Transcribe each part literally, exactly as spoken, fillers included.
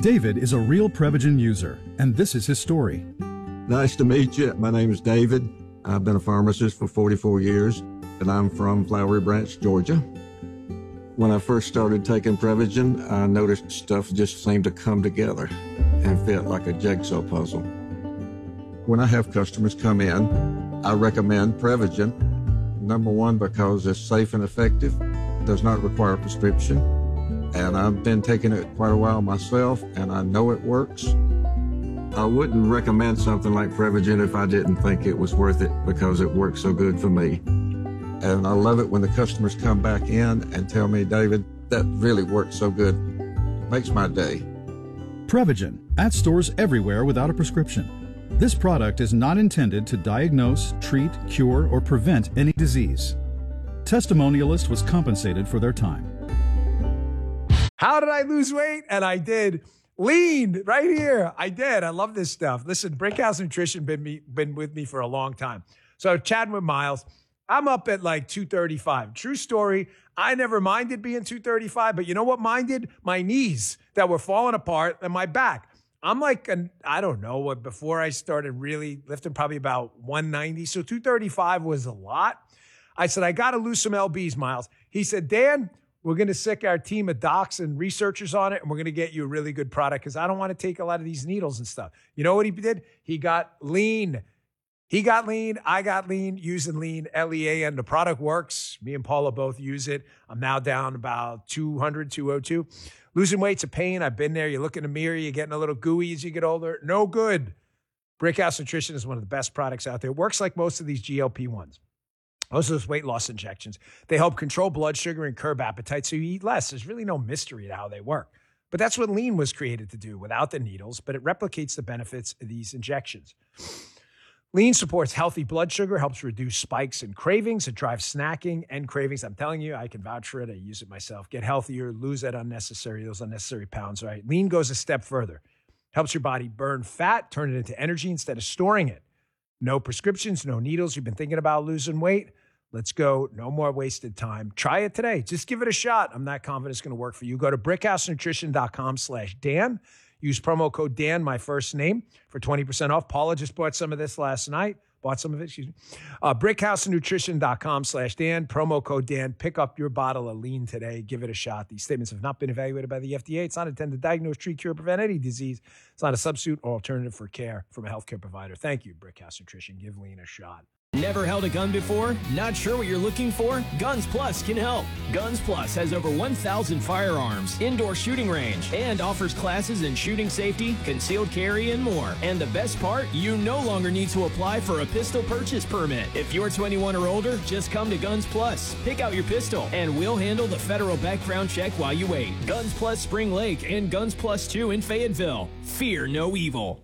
David is a real Prevagen user, and this is his story. Nice to meet you. My name is David. I've been a pharmacist for forty-four years, and I'm from Flowery Branch, Georgia. When I first started taking Prevagen, I noticed stuff just seemed to come together and fit like a jigsaw puzzle. When I have customers come in, I recommend Prevagen. Number one, because it's safe and effective, does not require a prescription, and I've been taking it quite a while myself, and I know it works. I wouldn't recommend something like Prevagen if I didn't think it was worth it because it works so good for me. And I love it when the customers come back in and tell me, David, that really works so good. Makes my day. Prevagen, at stores everywhere without a prescription. This product is not intended to diagnose, treat, cure, or prevent any disease. Testimonialist was compensated for their time. How did I lose weight? And I did. Lean, right here. I did. I love this stuff. Listen, Brickhouse Nutrition been me, been with me for a long time. So chatting with Miles, I'm up at like two thirty-five. True story. I never minded being two thirty-five, but you know what minded? My knees that were falling apart and my back. I'm like, an, I don't know what, before I started really lifting, probably about one ninety. So two thirty-five was a lot. I said, I got to lose some L Bs, Miles. He said, Dan, we're going to sick our team of docs and researchers on it, and we're going to get you a really good product because I don't want to take a lot of these needles and stuff. You know what he did? He got lean. He got lean. I got lean using lean, L E A N. The product works. Me and Paula both use it. I'm now down about two hundred, two oh two. Losing weight's a pain. I've been there. You look in the mirror, you're getting a little gooey as you get older. No good. Brickhouse Nutrition is one of the best products out there. It works like most of these G L P ones. Most of those weight loss injections. They help control blood sugar and curb appetite so you eat less. There's really no mystery to how they work. But that's what lean was created to do without the needles, but it replicates the benefits of these injections. Lean supports healthy blood sugar, helps reduce spikes and cravings. It drives snacking and cravings. I'm telling you, I can vouch for it. I use it myself. Get healthier, lose that unnecessary, those unnecessary pounds, right? Lean goes a step further. Helps your body burn fat, turn it into energy instead of storing it. No prescriptions, no needles. You've been thinking about losing weight? Let's go. No more wasted time. Try it today. Just give it a shot. I'm not confident it's going to work for you. Go to brickhousenutrition.com slash Dan. Use promo code Dan, my first name, for twenty percent off. Paula just bought some of this last night. Bought some of it, excuse me. Uh, brickhousenutrition.com slash Dan. Promo code Dan. Pick up your bottle of lean today. Give it a shot. These statements have not been evaluated by the F D A. It's not intended to diagnose, treat, cure, prevent any disease. It's not a substitute or alternative for care from a healthcare provider. Thank you, Brickhouse Nutrition. Give lean a shot. Never held a gun before? Not sure what you're looking for? Guns Plus can help. Guns Plus has over one thousand firearms, indoor shooting range, and offers classes in shooting safety, concealed carry, and more. And the best part? You no longer need to apply for a pistol purchase permit. If you're twenty-one or older, just come to Guns Plus. Pick out your pistol, and we'll handle the federal background check while you wait. Guns Plus Spring Lake and Guns Plus two in Fayetteville. Fear no evil.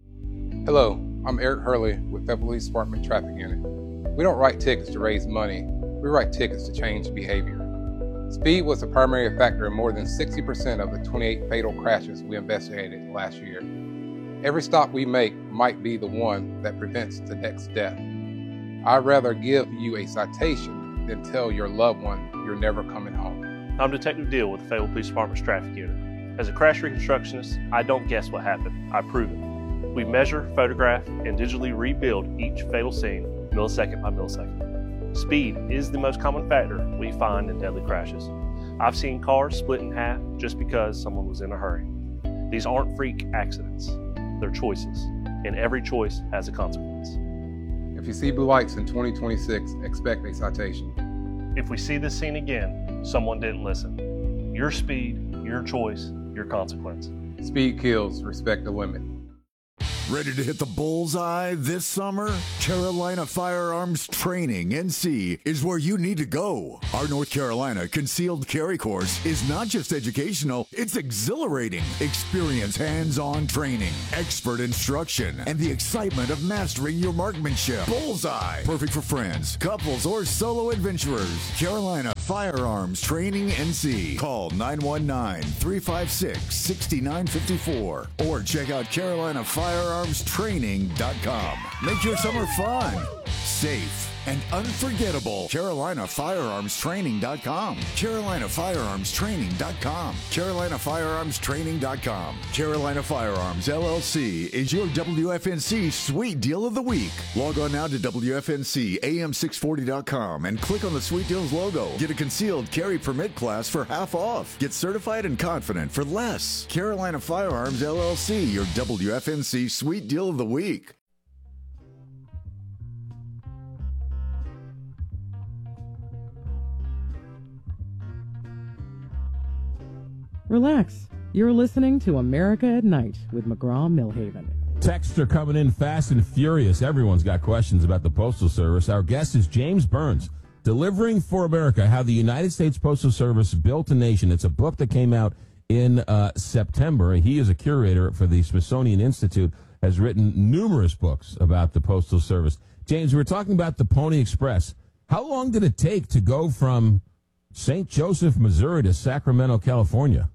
Hello. I'm Eric Hurley with the Police Department Traffic Unit. We don't write tickets to raise money, we write tickets to change behavior. Speed was the primary factor in more than sixty percent of the twenty-eight fatal crashes we investigated last year. Every stop we make might be the one that prevents the next death. I'd rather give you a citation than tell your loved one you're never coming home. I'm Detective Deal with the Fayetteville Police Department's Traffic Unit. As a crash reconstructionist, I don't guess what happened, I prove it. We measure, photograph, and digitally rebuild each fatal scene millisecond by millisecond. Speed is the most common factor we find in deadly crashes. I've seen cars split in half just because someone was in a hurry. These aren't freak accidents, they're choices, and every choice has a consequence. If you see blue lights in twenty twenty-six, expect a citation. If we see this scene again, someone didn't listen. Your speed, your choice, your consequence. Speed kills, respect the limit. Ready to hit the bullseye this summer? Carolina Firearms Training, N C, is where you need to go. Our North Carolina Concealed Carry Course is not just educational, it's exhilarating. Experience hands-on training, expert instruction, and the excitement of mastering your marksmanship. Bullseye, perfect for friends, couples, or solo adventurers. Carolina Firearms Training, N C. Call nine one nine, three five six, six nine five four or check out carolina firearms training dot com. Make your summer fun. safe, and unforgettable. Carolina Firearms Training dot com. Carolina Firearms Training dot com. Carolina Firearms Training dot com. Carolina Firearms, L L C is your W F N C Sweet Deal of the Week. Log on now to W F N C A M six forty dot com and click on the Sweet Deals logo. Get a concealed carry permit class for half off. Get certified and confident for less. Carolina Firearms, L L C, your W F N C Sweet Deal of the Week. Relax. You're listening to America at Night with McGraw-Millhaven. Texts are coming in fast and furious. Everyone's got questions about the Postal Service. Our guest is James Burns, Delivering for America, How the United States Postal Service Built a Nation. It's a book that came out in uh, September. He is a curator for the Smithsonian Institute, has written numerous books about the Postal Service. James, we were talking about the Pony Express. How long did it take to go from Saint Joseph, Missouri to Sacramento, California?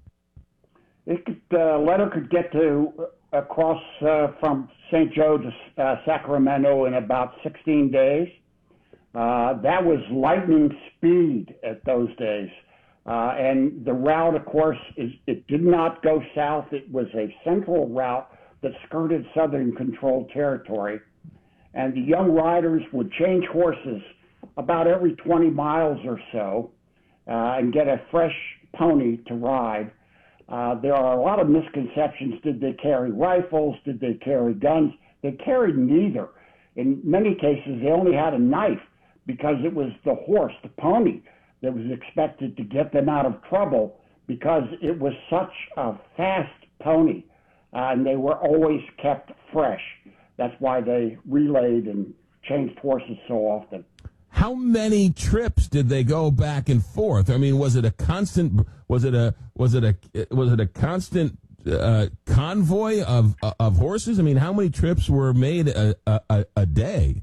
It could, uh, letter could get to uh, across uh, from Saint Joe to uh, Sacramento in about sixteen days. Uh, that was lightning speed at those days. Uh, and the route, of course, is it did not go south. It was a central route that skirted Southern controlled territory. And the young riders would change horses about every twenty miles or so uh, and get a fresh pony to ride. Uh, there are a lot of misconceptions. Did they carry rifles? Did they carry guns? They carried neither. In many cases, they only had a knife because it was the horse, the pony, that was expected to get them out of trouble because it was such a fast pony, uh, and they were always kept fresh. That's why they relayed and changed horses so often. How many trips did they go back and forth? I mean, was it a constant? Was it a? Was it a? Was it a constant uh, convoy of of horses? I mean, how many trips were made a a, a day?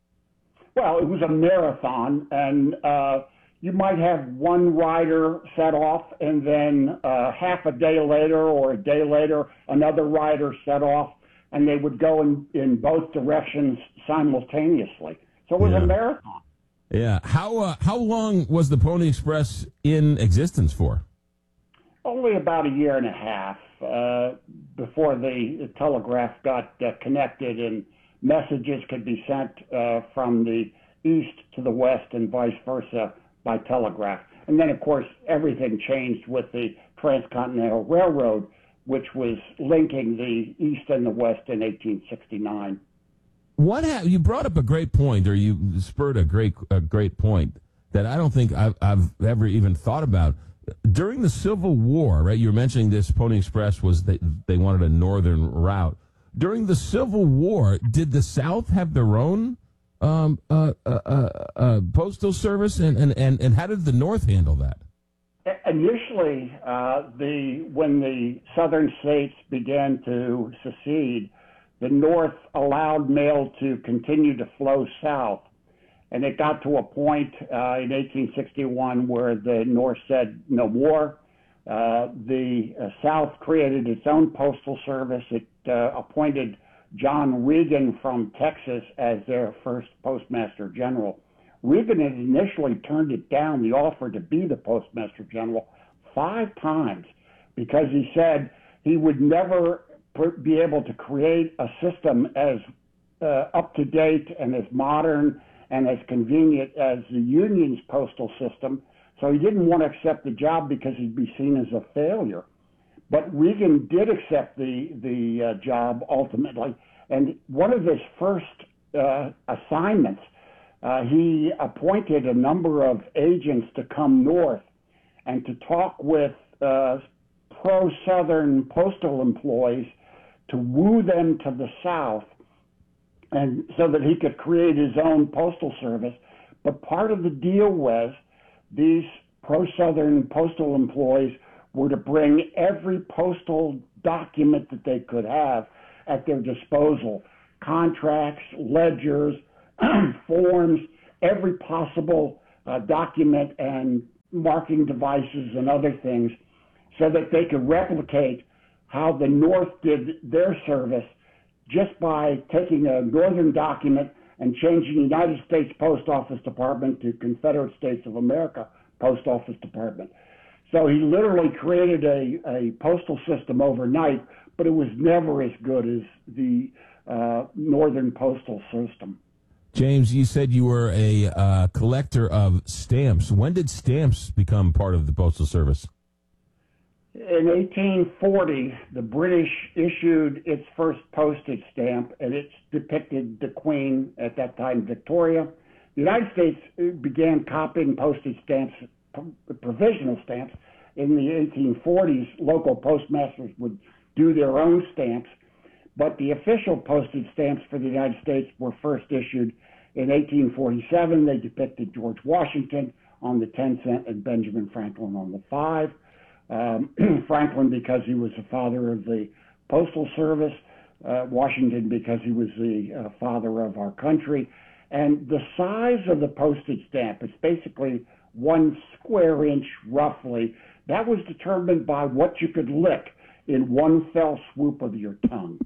Well, it was a marathon, and uh, you might have one rider set off, and then uh, half a day later or a day later, another rider set off, and they would go in, in both directions simultaneously. So it was Yeah. a marathon. Yeah. How uh, how long was the Pony Express in existence for? Only about a year and a half uh, before the, the telegraph got uh, connected and messages could be sent uh, from the east to the west and vice versa by telegraph. And then, of course, everything changed with the Transcontinental Railroad, which was linking the east and the west in eighteen sixty-nine. What ha- you brought up a great point, or you spurred a great a great point that I don't think I've, I've ever even thought about. During the Civil War, right? You were mentioning this Pony Express was they they wanted a northern route. During the Civil War, did the South have their own um, uh, uh, uh, uh, postal service, and, and, and, and how did the North handle that? Initially, uh, the when the southern states began to secede, the North allowed mail to continue to flow south. And it got to a point uh, in eighteen sixty-one where the North said no more. Uh, the uh, South created its own postal service. It uh, appointed John Regan from Texas as their first postmaster general. Regan had initially turned it down, the offer to be the postmaster general, five times because he said he would never be able to create a system as uh, up-to-date and as modern and as convenient as the Union's postal system. So he didn't want to accept the job because he'd be seen as a failure. But Regan did accept the, the uh, job ultimately. And one of his first uh, assignments, uh, he appointed a number of agents to come north and to talk with uh, pro-Southern postal employees to woo them to the South, and so that he could create his own postal service. But part of the deal was these pro-Southern postal employees were to bring every postal document that they could have at their disposal, contracts, ledgers, forms, every possible uh, document and marking devices and other things, so that they could replicate how the North did their service just by taking a northern document and changing the United States Post Office Department to Confederate States of America Post Office Department. So he literally created a, a postal system overnight, but it was never as good as the uh, Northern Postal System. James, you said you were a uh, collector of stamps. When did stamps become part of the Postal Service? In eighteen forty, the British issued its first postage stamp, and it depicted the Queen, at that time Victoria. The United States began copying postage stamps, provisional stamps. In the eighteen forties, local postmasters would do their own stamps, but the official postage stamps for the United States were first issued in eighteen forty-seven. They depicted George Washington on the ten cent and Benjamin Franklin on the five. Um, Franklin because he was the father of the Postal Service, uh, Washington because he was the uh, father of our country. And the size of the postage stamp, it's basically one square inch roughly. That was determined by what you could lick in one fell swoop of your tongue.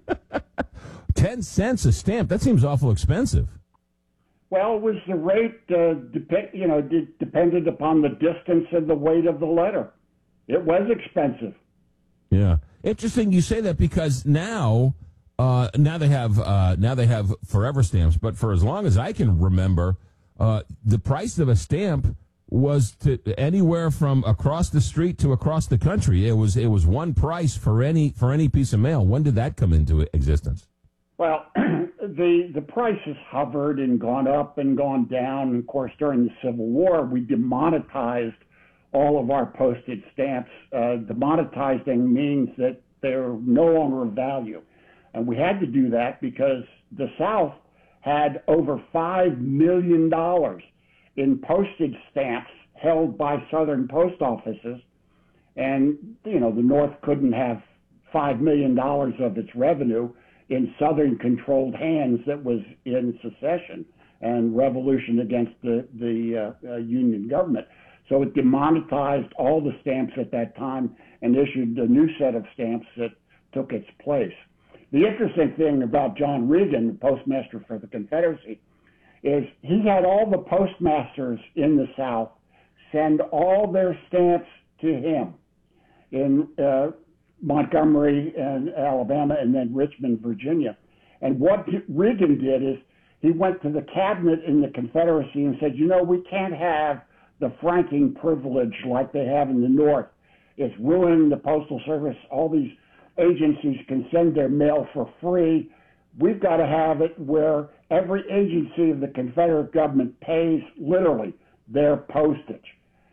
Ten cents a stamp? That seems awful expensive. Well, it was the rate, uh, dep- you know, d- depended upon the distance and the weight of the letter. It was expensive. Yeah, interesting. You say that because now, uh, now they have uh, now they have forever stamps. But for as long as I can remember, uh, the price of a stamp was to anywhere from across the street to across the country. It was it was one price for any for any piece of mail. When did that come into existence? Well, the the prices hovered and gone up and gone down. And of course, during the Civil War, we demonetized all of our postage stamps. Uh, demonetizing means that they're no longer of value. And we had to do that because the South had over five million dollars in postage stamps held by Southern post offices. And, you know, the North couldn't have five million dollars of its revenue in Southern-controlled hands that was in secession and revolution against the, the uh, uh, Union government. So it demonetized all the stamps at that time and issued a new set of stamps that took its place. The interesting thing about John Regan, the postmaster for the Confederacy, is he had all the postmasters in the South send all their stamps to him in uh, Montgomery and Alabama and then Richmond, Virginia. And what Regan did is he went to the cabinet in the Confederacy and said, you know, we can't have the franking privilege like they have in the North. It's ruining the Postal Service. All these agencies can send their mail for free. We've got to have it where every agency of the Confederate government pays literally their postage.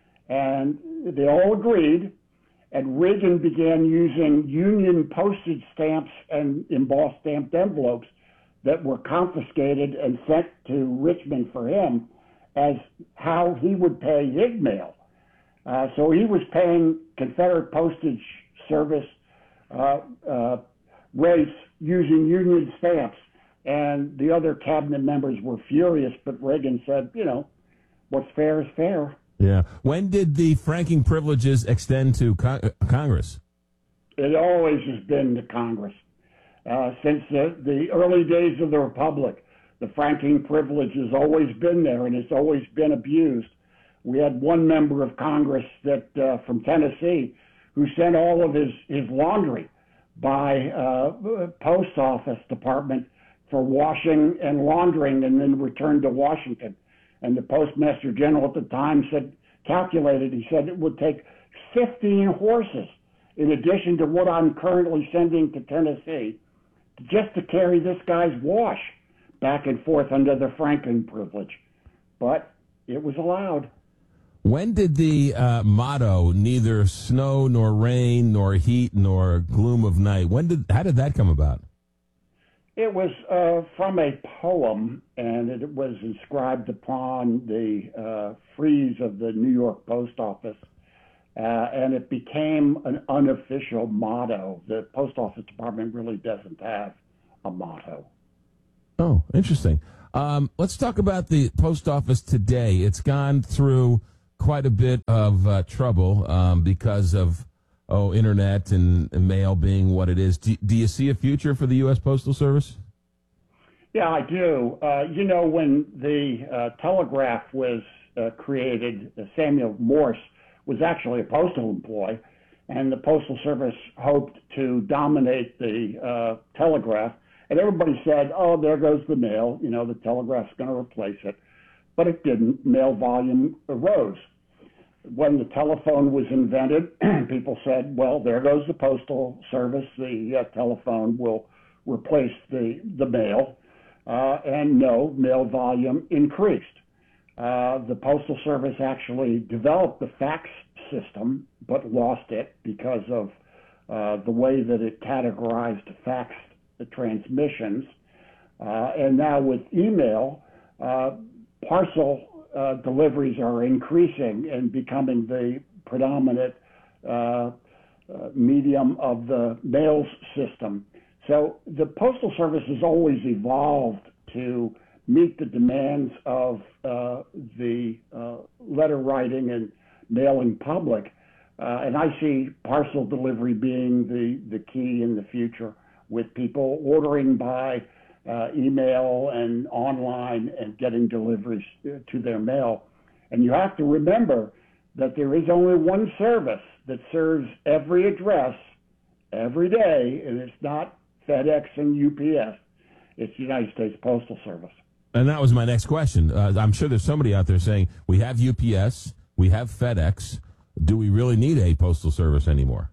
And they all agreed, and Reagan began using Union postage stamps and embossed stamped envelopes that were confiscated and sent to Richmond for him as how he would pay his mail. Uh, so he was paying Confederate Postage Service uh, uh, rates using Union stamps, and the other cabinet members were furious, but Reagan said, you know, what's fair is fair. Yeah. When did the franking privileges extend to con- Congress? It always has been to Congress. Uh, since the, the early days of the Republic, the franking privilege has always been there, and it's always been abused. We had one member of Congress that uh, from Tennessee who sent all of his, his laundry by uh, post office department for washing and laundering and then returned to Washington. And the Postmaster General at the time said, calculated, he said it would take fifteen horses in addition to what I'm currently sending to Tennessee just to carry this guy's wash back and forth under the franking privilege. But it was allowed. When did the uh, motto, neither snow nor rain nor heat nor gloom of night, when did how did that come about? It was uh, from a poem, and it was inscribed upon the uh, frieze of the New York Post Office, uh, and it became an unofficial motto. The Post Office Department really doesn't have a motto. Oh, interesting. Um, let's talk about the post office today. It's gone through quite a bit of uh, trouble um, because of oh, internet and, and mail being what it is. Do, do you see a future for the U S Postal Service? Yeah, I do. Uh, you know, when the uh, telegraph was uh, created, uh, Samuel Morse was actually a postal employee, and the Postal Service hoped to dominate the uh, telegraph. And everybody said, oh, there goes the mail. You know, the telegraph's going to replace it. But it didn't. Mail volume arose. When the telephone was invented, people said, well, there goes the Postal Service. The uh, telephone will replace the, the mail. Uh, and no, mail volume increased. Uh, the Postal Service actually developed the fax system, but lost it because of uh, the way that it categorized fax the transmissions. Uh, and now with email, uh, parcel uh, deliveries are increasing and becoming the predominant uh, uh, medium of the mail system. So the Postal Service has always evolved to meet the demands of uh, the uh, letter writing and mailing public. Uh, and I see parcel delivery being the, the key in the future, with people ordering by uh, email and online and getting deliveries to their mail. And you have to remember that there is only one service that serves every address every day, and it's not FedEx and U P S. It's the United States Postal Service. And that was my next question. Uh, I'm sure there's somebody out there saying, we have U P S, we have FedEx. Do we really need a postal service anymore?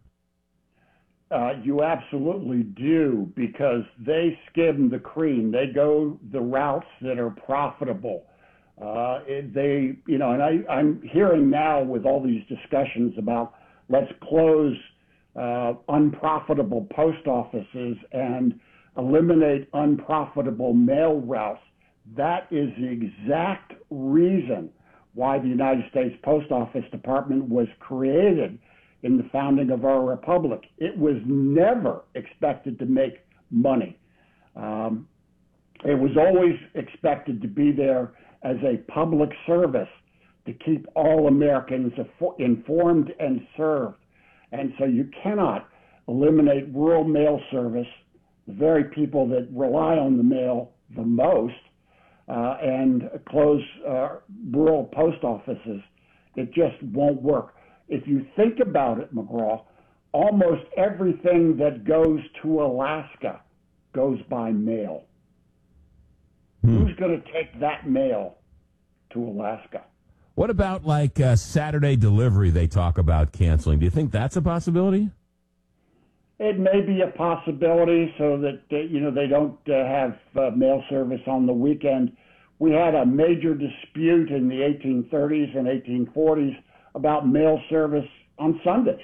Uh, you absolutely do, because they skim the cream. They go the routes that are profitable. Uh, it, they, you know, and I, I'm hearing now with all these discussions about let's close uh, unprofitable post offices and eliminate unprofitable mail routes. That is the exact reason why the United States Post Office Department was created in the founding of our republic. It was never expected to make money. Um, it was always expected to be there as a public service to keep all Americans informed and served. And so you cannot eliminate rural mail service, the very people that rely on the mail the most, uh, and close uh, rural post offices. It just won't work. If you think about it, McGraw, almost everything that goes to Alaska goes by mail. Hmm. Who's going to take that mail to Alaska? What about like uh, Saturday delivery they talk about canceling? Do you think that's a possibility? It may be a possibility so that, uh, you know, they don't uh, have uh, mail service on the weekend. We had a major dispute in the eighteen thirties and eighteen forties about mail service on Sundays.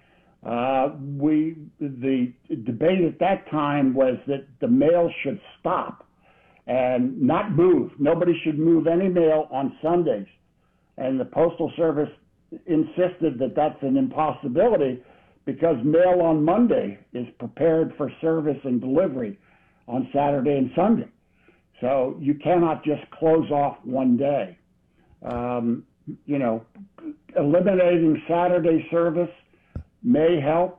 Uh, we the debate at that time was that the mail should stop and not move. Nobody should move any mail on Sundays. And the Postal Service insisted that that's an impossibility because mail on Monday is prepared for service and delivery on Saturday and Sunday. So you cannot just close off one day. Um, you know, eliminating Saturday service may help,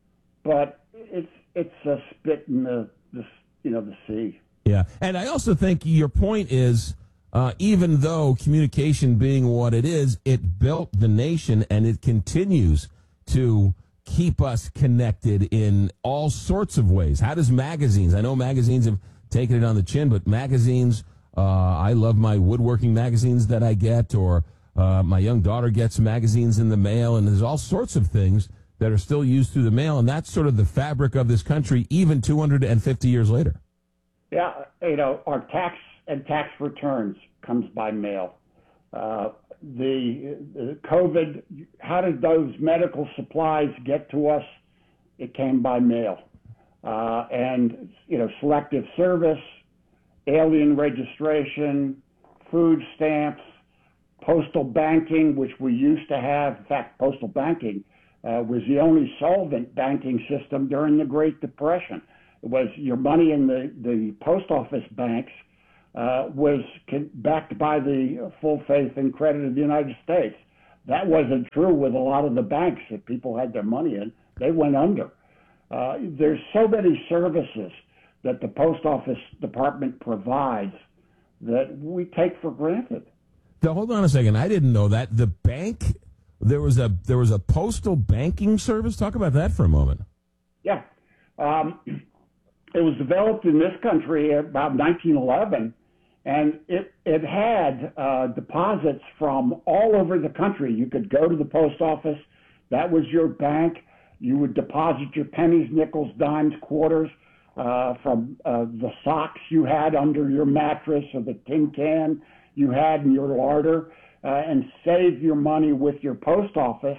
but it's it's a spit in the, the you know the sea. Yeah, and I also think your point is, uh, even though communication being what it is, it built the nation, and it continues to keep us connected in all sorts of ways. How does magazines? I know magazines have taken it on the chin, but magazines. Uh, I love my woodworking magazines that I get, or Uh, my young daughter gets magazines in the mail, and there's all sorts of things that are still used through the mail, and that's sort of the fabric of this country, even two hundred fifty years later. Yeah, you know, our tax and tax returns comes by mail. Uh, the, the COVID, how did those medical supplies get to us? It came by mail. Uh, and, you know, selective service, alien registration, food stamps, postal banking, which we used to have. In fact, postal banking uh, was the only solvent banking system during the Great Depression. It was your money in the, the post office banks uh, was backed by the full faith and credit of the United States. That wasn't true with a lot of the banks that people had their money in. They went under. Uh, there's so many services that the post office department provides that we take for granted. Now, hold on a second. I didn't know that. The bank, there was a there was a postal banking service. Talk about that for a moment. Yeah. Um, it was developed in this country about nineteen eleven, and it, it had uh, deposits from all over the country. You could go to the post office. That was your bank. You would deposit your pennies, nickels, dimes, quarters uh, from uh, the socks you had under your mattress or the tin can you had in your larder, uh, and save your money with your post office.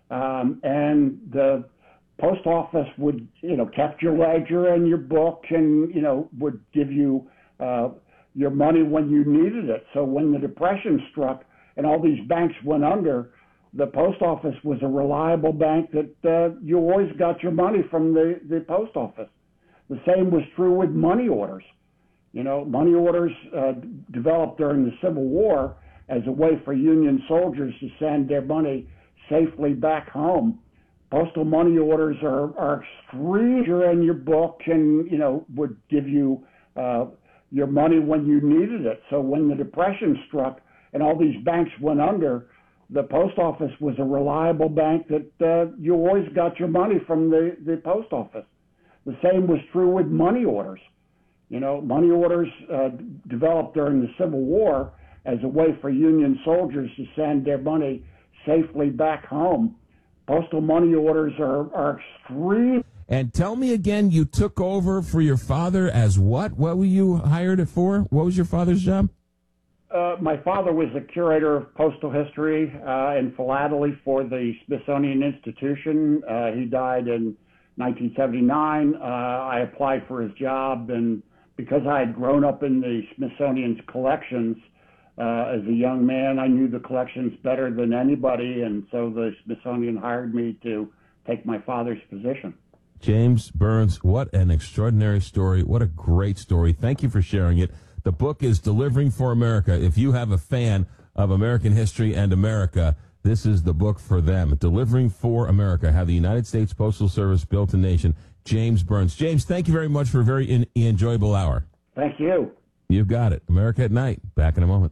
Um, and the post office would, you know, kept your ledger and your book and, you know, would give you uh, your money when you needed it. So when the Depression struck and all these banks went under, the post office was a reliable bank that uh, you always got your money from the, the post office. The same was true with money orders. You know, money orders uh, developed during the Civil War as a way for Union soldiers to send their money safely back home. Postal money orders are, are extremely in your book and, you know, would give you uh, your money when you needed it. So when the Depression struck and all these banks went under, the post office was a reliable bank that uh, you always got your money from the, the post office. The same was true with money orders. You know, money orders uh, developed during the Civil War as a way for Union soldiers to send their money safely back home. Postal money orders are, are extreme. And tell me again, you took over for your father as what? What were you hired it for? What was your father's job? Uh, my father was the curator of postal history uh, and philately for the Smithsonian Institution. Uh, he died in nineteen seventy-nine. Uh, I applied for his job, and because I had grown up in the Smithsonian's collections uh, as a young man, I knew the collections better than anybody, and so the Smithsonian hired me to take my father's position. James Burns, what an extraordinary story. What a great story. Thank you for sharing it. The book is Delivering for America. If you have a fan of American history and America, this is the book for them. Delivering for America, How the United States Postal Service Built a Nation. James Burns. James, thank you very much for a very in- enjoyable hour. Thank you. You've got it. America at Night. Back in a moment.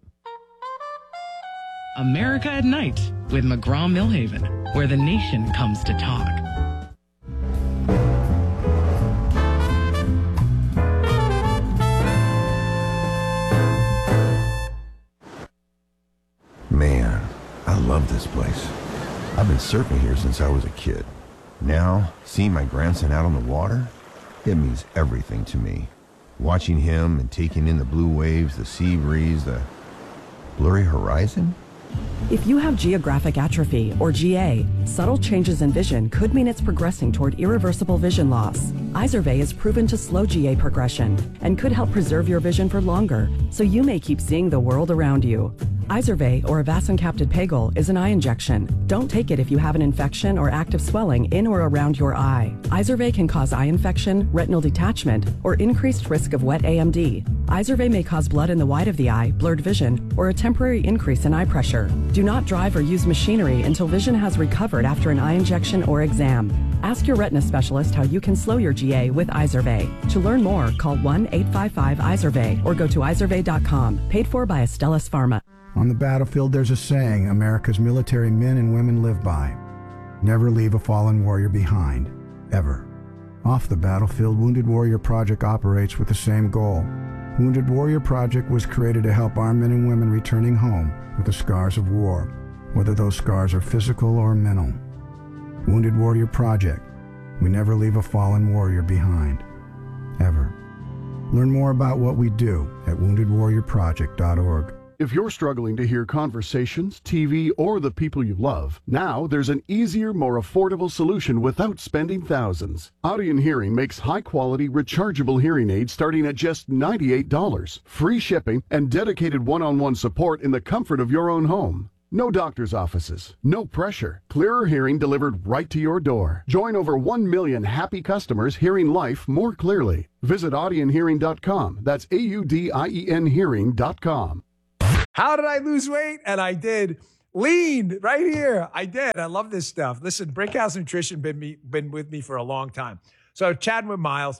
America at Night with McGraw-Millhaven, where the nation comes to talk. Man, I love this place. I've been surfing here since I was a kid. Now, seeing my grandson out on the water, it means everything to me. Watching him and taking in the blue waves, the sea breeze, the blurry horizon. If you have geographic atrophy, or G A, subtle changes in vision could mean it's progressing toward irreversible vision loss. Izervay is proven to slow G A progression and could help preserve your vision for longer, so you may keep seeing the world around you. Izervay, or avacincaptad pegol, is an eye injection. Don't take it if you have an infection or active swelling in or around your eye. Izervay can cause eye infection, retinal detachment, or increased risk of wet A M D. Izervay may cause blood in the white of the eye, blurred vision, or a temporary increase in eye pressure. Do not drive or use machinery until vision has recovered after an eye injection or exam. Ask your retina specialist how you can slow your G A with Izervay. To learn more, call one eight five five Izervay or go to izervay dot com. Paid for by Astellas Pharma. On the battlefield, there's a saying America's military men and women live by. Never leave a fallen warrior behind, ever. Off the battlefield, Wounded Warrior Project operates with the same goal. Wounded Warrior Project was created to help our men and women returning home with the scars of war, whether those scars are physical or mental. Wounded Warrior Project. We never leave a fallen warrior behind, ever. Learn more about what we do at wounded warrior project dot org. If you're struggling to hear conversations, T V, or the people you love, now there's an easier, more affordable solution without spending thousands. Audion Hearing makes high-quality, rechargeable hearing aids starting at just ninety-eight dollars, free shipping, and dedicated one-on-one support in the comfort of your own home. No doctor's offices, no pressure, clearer hearing delivered right to your door. Join over one million happy customers hearing life more clearly. Visit audion hearing dot com. That's A U D I E N hearing dot com. How did I lose weight? And I did. Lean right here. I did. I love this stuff. Listen, Brickhouse Nutrition been me been with me for a long time. So chatting with Miles,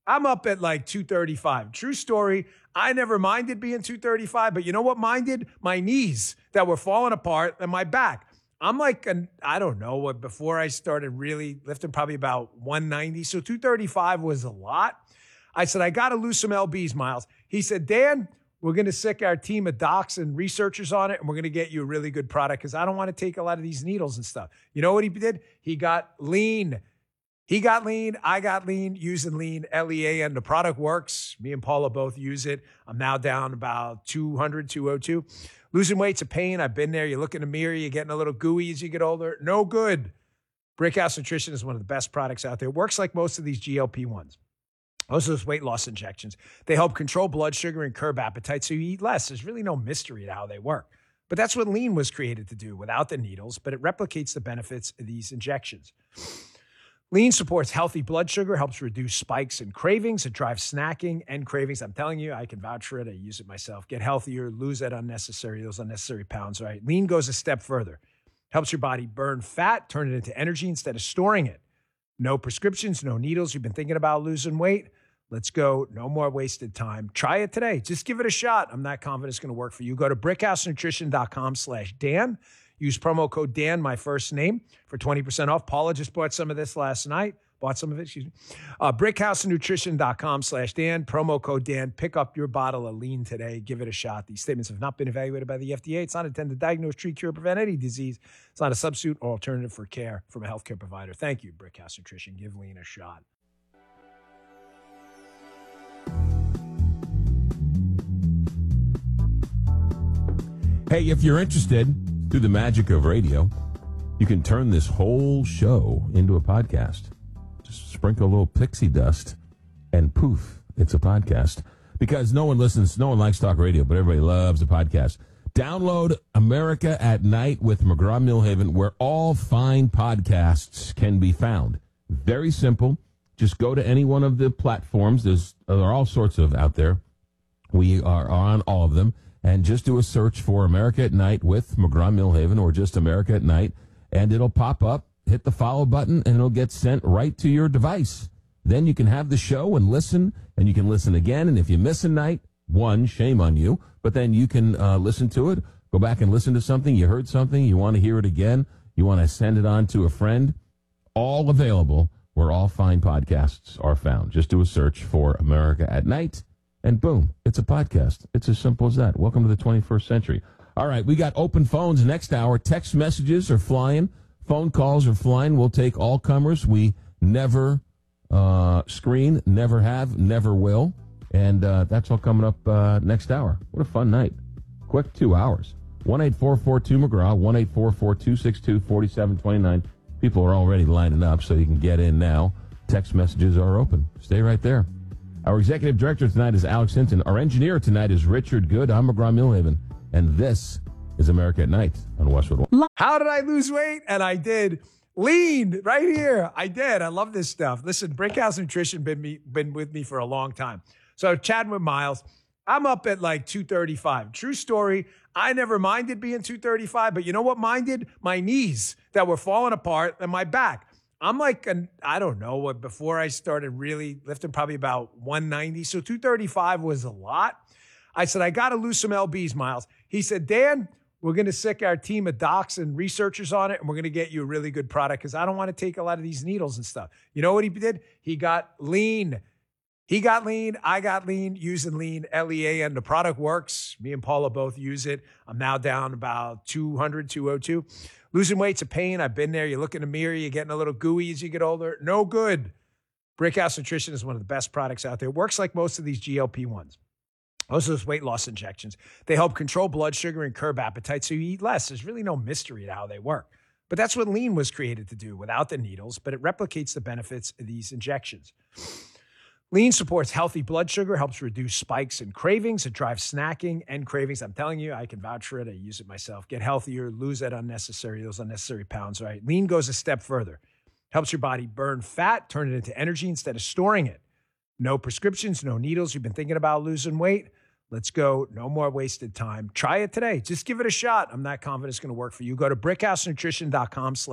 I'm up at like two thirty-five. True story. I never minded being two thirty-five, but you know what minded? My knees that were falling apart and my back. I'm like, an, I don't know, what before I started really lifting, probably about one ninety. So two thirty-five was a lot. I said, I got to lose some L Bs, Miles. He said, Dan, we're going to sick our team of docs and researchers on it, and we're going to get you a really good product because I don't want to take a lot of these needles and stuff. You know what he did? He got lean. He got lean. I got lean using lean, L E A N. The product works. Me and Paula both use it. I'm now down about two hundred, two oh two. Losing weight's a pain. I've been there. You look in the mirror, you're getting a little gooey as you get older. No good. Brickhouse Nutrition is one of the best products out there. It works like most of these G L P ones. Most of those weight loss injections. They help control blood sugar and curb appetite so you eat less. There's really no mystery to how they work. But that's what lean was created to do without the needles, but it replicates the benefits of these injections. Lean supports healthy blood sugar, helps reduce spikes and cravings. It drives snacking and cravings. I'm telling you, I can vouch for it. I use it myself. Get healthier, lose that unnecessary, those unnecessary pounds, right? Lean goes a step further. Helps your body burn fat, turn it into energy instead of storing it. No prescriptions, no needles. You've been thinking about losing weight? Let's go. No more wasted time. Try it today. Just give it a shot. I'm not confident it's going to work for you. Go to brickhousenutrition.com slash Dan. Use promo code Dan, my first name, for twenty percent off. Paula just bought some of this last night. Bought some of it, excuse me. Uh, brickhousenutrition.com slash Dan. Promo code Dan. Pick up your bottle of lean today. Give it a shot. These statements have not been evaluated by the F D A. It's not intended to diagnose, treat, cure, prevent any disease. It's not a substitute or alternative for care from a healthcare provider. Thank you, Brickhouse Nutrition. Give lean a shot. Hey, if you're interested, through the magic of radio, you can turn this whole show into a podcast. Just sprinkle a little pixie dust, and poof, it's a podcast. Because no one listens, no one likes talk radio, but everybody loves a podcast. Download America at Night with McGraw-Milhaven, where all fine podcasts can be found. Very simple. Just go to any one of the platforms. There's, there are all sorts of out there. We are on all of them. And just do a search for America at Night with McGraw-Milhaven or just America at Night, and it'll pop up. Hit the follow button, and it'll get sent right to your device. Then you can have the show and listen, and you can listen again. And if you miss a night, one, shame on you. But then you can uh, listen to it, go back and listen to something. You heard something, you want to hear it again, you want to send it on to a friend. All available where all fine podcasts are found. Just do a search for America at Night. And boom, it's a podcast. It's as simple as that. Welcome to the twenty-first century. All right, we got open phones next hour. Text messages are flying. Phone calls are flying. We'll take all comers. We never uh, screen, never have, never will. And uh, that's all coming up uh, next hour. What a fun night. Quick two hours. one eight four four two McGraw, one eight four four two six two four seven two nine. People are already lining up, so you can get in now. Text messages are open. Stay right there. Our executive director tonight is Alex Hinton. Our engineer tonight is Richard Good. I'm McGraw-Milhaven. And this is America at Night on Westwood One. How did I lose weight? And I did. Lean right here. I did. I love this stuff. Listen, Brickhouse Nutrition been me, been with me for a long time. So chatting with Miles, I'm up at like two thirty-five. True story. I never minded being two thirty-five, but you know what minded? My knees that were falling apart and my back. I'm like, an, I don't know, what before I started really lifting, probably about one ninety. So two thirty-five was a lot. I said, I got to lose some L Bs, Miles. He said, Dan, we're going to sick our team of docs and researchers on it, and we're going to get you a really good product because I don't want to take a lot of these needles and stuff. You know what he did? He got lean. He got lean. I got lean using lean, L E A N. The product works. Me and Paula both use it. I'm now down about two hundred, two oh two. Losing weight's a pain. I've been there. You look in the mirror, you're getting a little gooey as you get older. No good. Brickhouse Nutrition is one of the best products out there. It works like most of these G L P ones. Most of those weight loss injections. They help control blood sugar and curb appetite so you eat less. There's really no mystery to how they work. But that's what lean was created to do without the needles, but it replicates the benefits of these injections. Lean supports healthy blood sugar, helps reduce spikes and cravings. It drives snacking and cravings. I'm telling you, I can vouch for it. I use it myself. Get healthier, lose that unnecessary, those unnecessary pounds, right? Lean goes a step further. Helps your body burn fat, turn it into energy instead of storing it. No prescriptions, no needles. You've been thinking about losing weight? Let's go. No more wasted time. Try it today. Just give it a shot. I'm not confident it's going to work for you. Go to brickhousenutrition.com slash